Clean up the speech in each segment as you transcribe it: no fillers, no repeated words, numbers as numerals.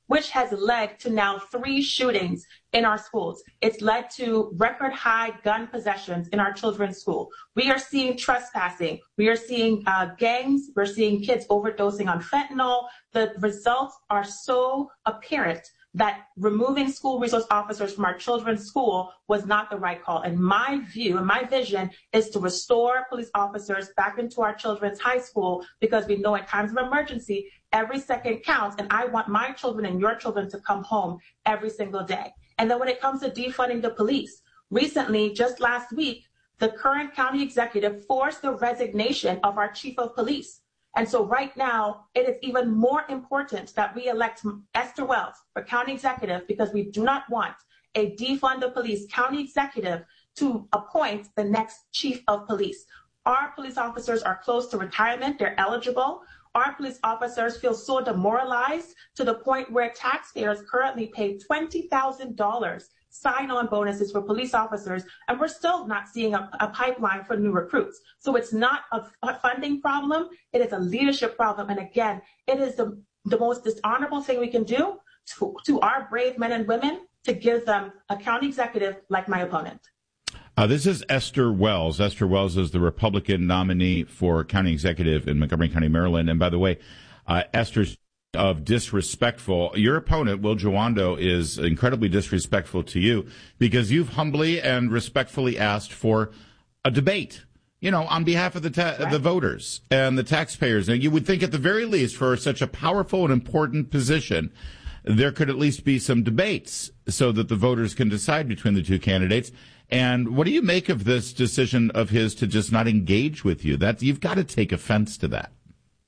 which has led to now 3 shootings in our schools. It's led to record high gun possessions in our children's school. We are seeing trespassing. We are seeing gangs. We're seeing kids overdosing on fentanyl. The results are so apparent that removing school resource officers from our children's school was not the right call. And my view and my vision is to restore police officers back into our children's high school, because we know in times of emergency, every second counts, and I want my children and your children to come home every single day. And then when it comes to defunding the police, recently, just last week, the current county executive forced the resignation of our chief of police. And so right now, it is even more important that we elect Esther Wells for county executive, because we do not want a defund the police county executive to appoint the next chief of police. Our police officers are close to retirement. They're eligible. Our police officers feel so demoralized to the point where taxpayers currently pay $20,000 sign-on bonuses for police officers, and we're still not seeing a pipeline for new recruits. So it's not a funding problem, it is a leadership problem. And again, it is the most dishonorable thing we can do to our brave men and women, to give them a county executive like my opponent. This is Esther Wells. Esther Wells is the Republican nominee for county executive in Montgomery County, Maryland. And by the way, Esther's of disrespectful. Your opponent, Will Jawando, is incredibly disrespectful to you because you've humbly and respectfully asked for a debate, on behalf of the voters and the taxpayers. And you would think at the very least, for such a powerful and important position, there could at least be some debates so that the voters can decide between the two candidates. And what do you make of this decision of his to just not engage with you? You've got to take offense to that.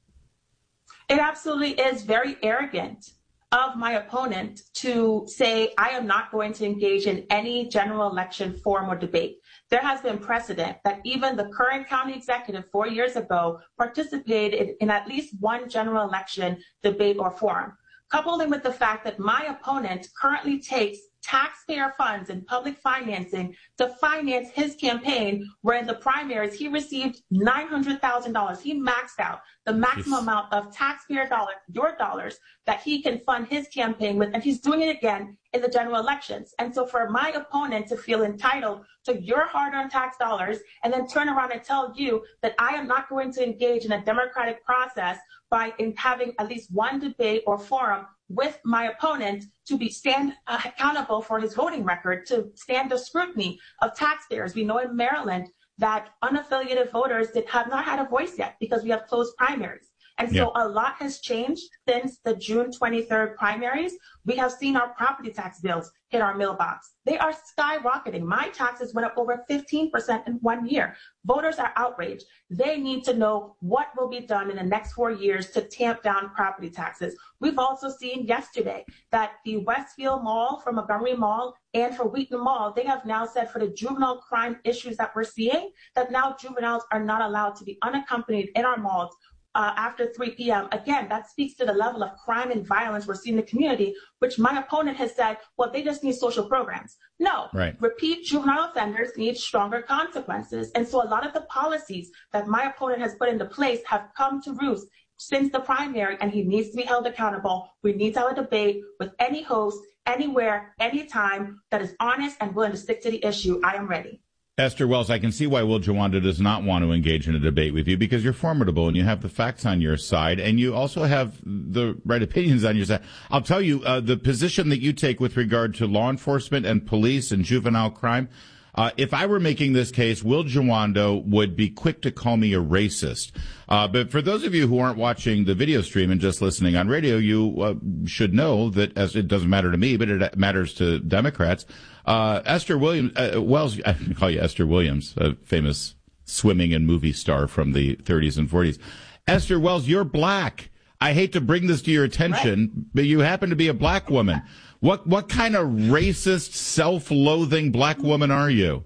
It absolutely is very arrogant of my opponent to say, I am not going to engage in any general election forum or debate. There has been precedent that even the current county executive 4 years ago participated in at least one general election debate or forum. Coupled with the fact that my opponent currently takes taxpayer funds and public financing to finance his campaign, where in the primaries he received $900,000. He maxed out the maximum amount of taxpayer dollars, your dollars, that he can fund his campaign with, and he's doing it again in the general elections. And so for my opponent to feel entitled to your hard-earned tax dollars and then turn around and tell you that I am not going to engage in a democratic process by having at least one debate or forum with my opponent to stand accountable for his voting record, to stand the scrutiny of taxpayers. We know in Maryland that unaffiliated voters have not had a voice yet because we have closed primaries. And so a lot has changed since the June 23rd primaries. We have seen our property tax bills hit our mailbox. They are skyrocketing. My taxes went up over 15% in 1 year. Voters are outraged. They need to know what will be done in the next 4 years to tamp down property taxes. We've also seen yesterday that the Westfield Mall, for Montgomery Mall, and for Wheaton Mall, they have now said for the juvenile crime issues that we're seeing, that now juveniles are not allowed to be unaccompanied in our malls after 3 p.m. Again, that speaks to the level of crime and violence we're seeing in the community, which my opponent has said, well, they just need social programs. No, repeat juvenile offenders need stronger consequences. And so a lot of the policies that my opponent has put into place have come to roost since the primary, and he needs to be held accountable. We need to have a debate with any host, anywhere, anytime, that is honest and willing to stick to the issue. I am ready. Esther Wells, I can see why Will Jawando does not want to engage in a debate with you, because you're formidable and you have the facts on your side and you also have the right opinions on your side. I'll tell you, the position that you take with regard to law enforcement and police and juvenile crime, if I were making this case, Will Jawando would be quick to call me a racist. But for those of you who aren't watching the video stream and just listening on radio, you should know that, as it doesn't matter to me, but it matters to Democrats. Esther Williams, Wells, I can call you Esther Williams, a famous swimming and movie star from the 30s and 40s. Esther Wells, you're black. I hate to bring this to your attention, but you happen to be a black woman. What kind of racist, self-loathing black woman are you?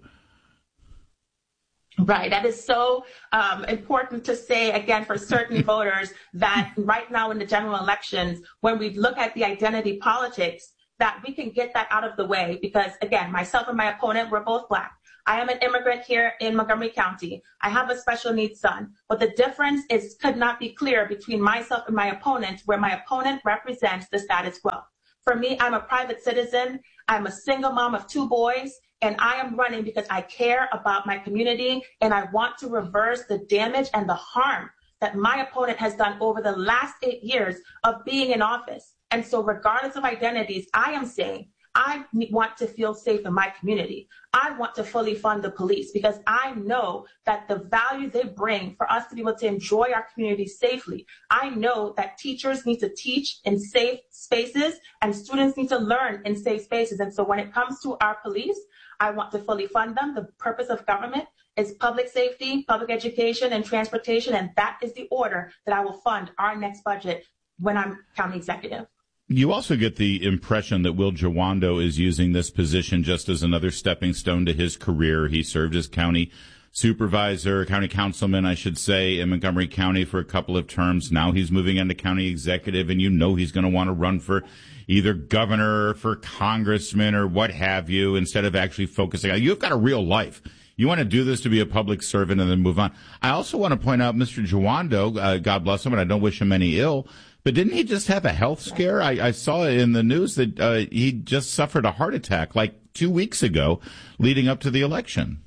Right. That is so important to say, again, for certain voters, that right now in the general elections, when we look at the identity politics, that we can get that out of the way. Because, again, myself and my opponent, we're both black. I am an immigrant here in Montgomery County. I have a special needs son. But the difference could not be clear between myself and my opponent, where my opponent represents the status quo. For me, I'm a private citizen. I'm a single mom of 2 boys, and I am running because I care about my community, and I want to reverse the damage and the harm that my opponent has done over the last 8 years of being in office. And so regardless of identities, I am saying I want to feel safe in my community. I want to fully fund the police because I know that the value they bring for us to be able to enjoy our community safely. I know that teachers need to teach in safe spaces and students need to learn in safe spaces. And so when it comes to our police, I want to fully fund them. The purpose of government is public safety, public education, and transportation. And that is the order that I will fund our next budget when I'm county executive. You also get the impression that Will Jawando is using this position just as another stepping stone to his career. He served as county supervisor, county councilman, I should say, in Montgomery County for a couple of terms. Now he's moving into county executive, and you know he's going to want to run for either governor or for congressman or what have you, instead of actually focusing on, you've got a real life. You want to do this to be a public servant and then move on. I also want to point out Mr. Jawando, God bless him, and I don't wish him any ill, but didn't he just have a health scare? I saw in the news that he just suffered a heart attack like 2 weeks ago leading up to the election.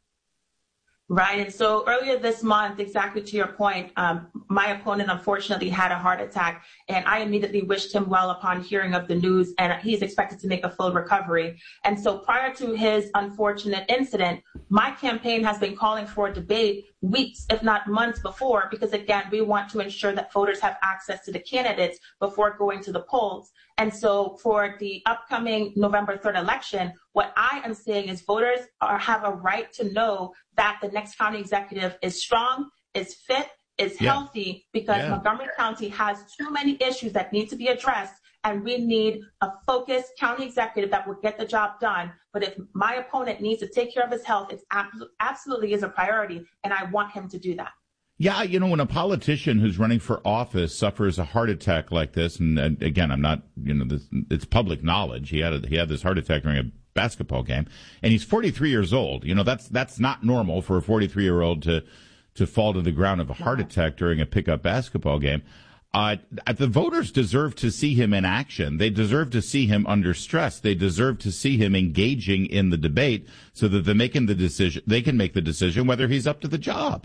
Right. And so earlier this month, exactly to your point, my opponent unfortunately had a heart attack, and I immediately wished him well upon hearing of the news, and he's expected to make a full recovery. And so prior to his unfortunate incident, my campaign has been calling for a debate weeks, if not months before, because again, we want to ensure that voters have access to the candidates before going to the polls. And so for the upcoming November 3rd election, what I am saying is voters have a right to know that the next county executive is strong, is fit, is healthy, because Montgomery County has too many issues that need to be addressed, and we need a focused county executive that will get the job done. But if my opponent needs to take care of his health, it absolutely is a priority, and I want him to do that. Yeah, you know, when a politician who's running for office suffers a heart attack like this, and again, I'm not, you know, it's public knowledge. He had this heart attack during a basketball game, and he's 43 years old. You know, that's not normal for a 43-year-old to fall to the ground of a heart attack during a pickup basketball game. The voters deserve to see him in action. They deserve to see him under stress. They deserve to see him engaging in the debate so that they can make the decision whether he's up to the job.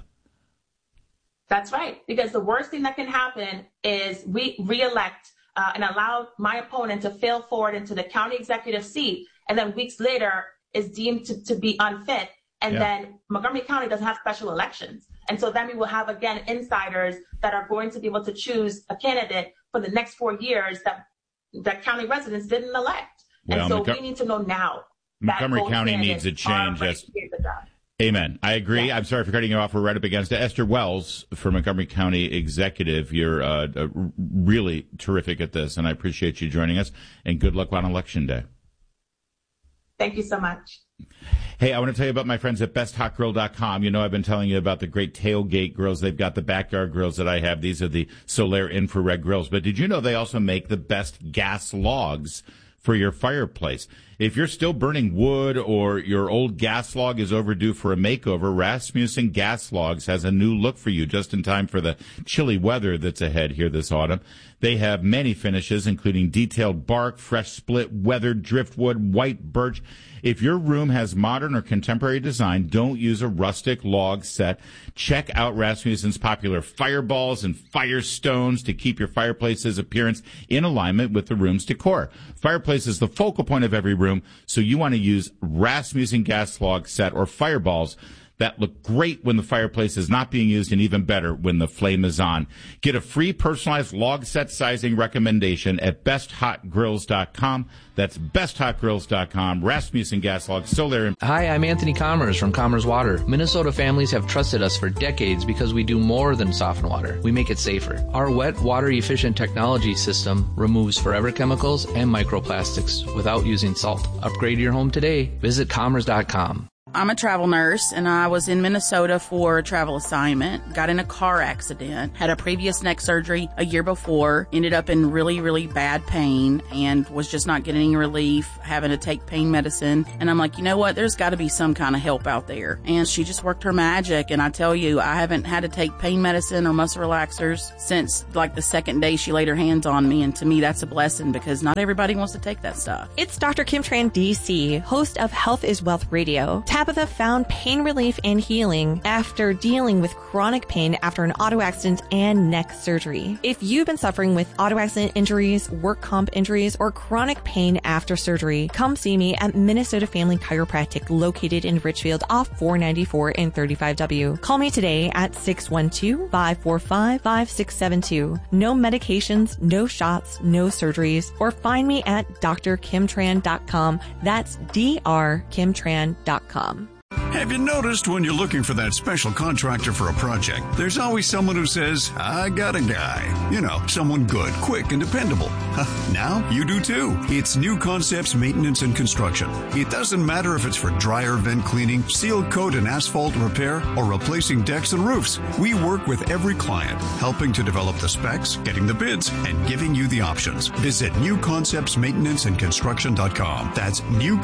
That's right, because the worst thing that can happen is we reelect and allow my opponent to fail forward into the county executive seat, and then weeks later is deemed to be unfit, and then Montgomery County doesn't have special elections. And so then we will have, again, insiders that are going to be able to choose a candidate for the next 4 years that county residents didn't elect. Well, and so we need to know now. Montgomery County needs a change. Amen. I agree. I'm sorry for cutting you off. We're right up against it. Esther Wells for Montgomery County Executive. You're really terrific at this, and I appreciate you joining us. And good luck on Election Day. Thank you so much. Hey, I want to tell you about my friends at BestHotGrill.com. You know, I've been telling you about the great tailgate grills. They've got the backyard grills that I have. These are the Solaire infrared grills. But did you know they also make the best gas logs for your fireplace? If you're still burning wood or your old gas log is overdue for a makeover, Rasmussen Gas Logs has a new look for you just in time for the chilly weather that's ahead here this autumn. They have many finishes, including detailed bark, fresh split, weathered driftwood, white birch. If your room has modern or contemporary design, don't use a rustic log set. Check out Rasmussen's popular fireballs and firestones to keep your fireplace's appearance in alignment with the room's decor. Fireplace is the focal point of every room, so you want to use Rasmussen gas log set or fireballs that look great when the fireplace is not being used and even better when the flame is on. Get a free personalized log set sizing recommendation at BestHotGrills.com. That's BestHotGrills.com. Rasmussen Gas Log, Solaire. Hi, I'm Anthony Commerce from Commerce Water. Minnesota families have trusted us for decades because we do more than soften water. We make it safer. Our wet, water-efficient technology system removes forever chemicals and microplastics without using salt. Upgrade your home today. Visit Commerce.com. I'm a travel nurse, and I was in Minnesota for a travel assignment, got in a car accident, had a previous neck surgery a year before, ended up in really, really bad pain, and was just not getting any relief, having to take pain medicine. And I'm like, you know what? There's got to be some kind of help out there. And she just worked her magic, and I tell you, I haven't had to take pain medicine or muscle relaxers since like the second day she laid her hands on me, and to me, that's a blessing because not everybody wants to take that stuff. It's Dr. Kim Tran, DC, host of Health is Wealth Radio. Tabitha found pain relief and healing after dealing with chronic pain after an auto accident and neck surgery. If you've been suffering with auto accident injuries, work comp injuries, or chronic pain after surgery, come see me at Minnesota Family Chiropractic, located in Richfield off 494 and 35W. Call me today at 612-545-5672. No medications, no shots, no surgeries, or find me at drkimtran.com. That's drkimtran.com. Have you noticed when you're looking for that special contractor for a project, there's always someone who says, I got a guy. You know, someone good, quick, and dependable. Now you do too. It's New Concepts Maintenance and Construction. It doesn't matter if it's for dryer vent cleaning, seal coat and asphalt repair, or replacing decks and roofs. We work with every client, helping to develop the specs, getting the bids, and giving you the options. Visit newconceptsmaintenanceandconstruction.com. That's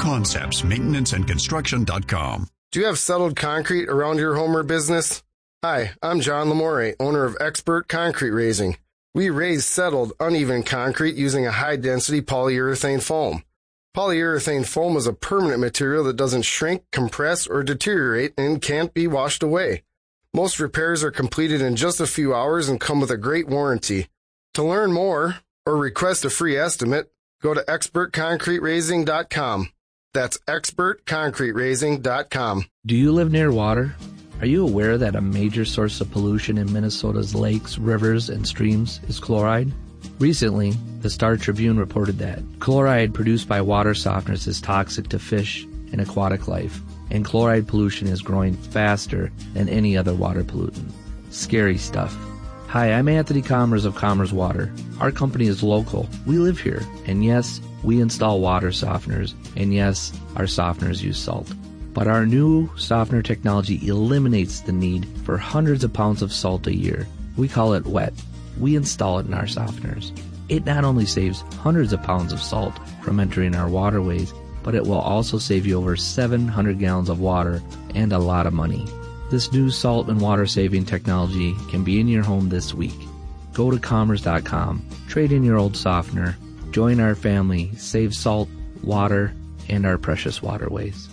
newconceptsmaintenanceandconstruction.com. Do you have settled concrete around your home or business? Hi, I'm John Lamore, owner of Expert Concrete Raising. We raise settled, uneven concrete using a high-density polyurethane foam. Polyurethane foam is a permanent material that doesn't shrink, compress, or deteriorate and can't be washed away. Most repairs are completed in just a few hours and come with a great warranty. To learn more or request a free estimate, go to expertconcreteraising.com. That's expertconcreteraising.com. Do you live near water? Are you aware that a major source of pollution in Minnesota's lakes, rivers, and streams is chloride? Recently, the Star Tribune reported that chloride produced by water softeners is toxic to fish and aquatic life, and chloride pollution is growing faster than any other water pollutant. Scary stuff. Hi, I'm Anthony Commerce of Commerce Water. Our company is local. We live here. And yes, we install water softeners. And yes, our softeners use salt. But our new softener technology eliminates the need for hundreds of pounds of salt a year. We call it wet. We install it in our softeners. It not only saves hundreds of pounds of salt from entering our waterways, but it will also save you over 700 gallons of water and a lot of money. This new salt and water saving technology can be in your home this week. Go to commerce.com, trade in your old softener, join our family, save salt, water, and our precious waterways.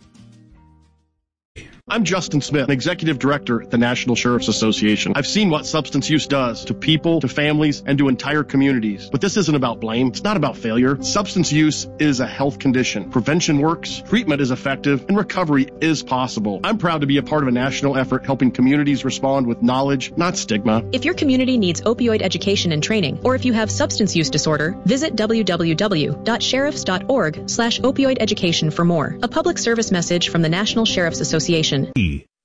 I'm Justin Smith, Executive Director at the National Sheriff's Association. I've seen what substance use does to people, to families, and to entire communities. But this isn't about blame. It's not about failure. Substance use is a health condition. Prevention works, treatment is effective, and recovery is possible. I'm proud to be a part of a national effort helping communities respond with knowledge, not stigma. If your community needs opioid education and training, or if you have substance use disorder, visit www.sheriffs.org/opioid education for more. A public service message from the National Sheriff's Association.